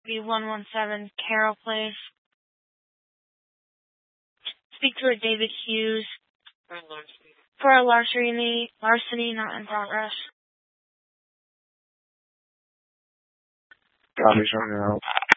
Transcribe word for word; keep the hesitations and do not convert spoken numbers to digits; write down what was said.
be one one seven Carroll Place. Speak to a David Hughes for a larceny, larceny not in progress. Copy, showing your help.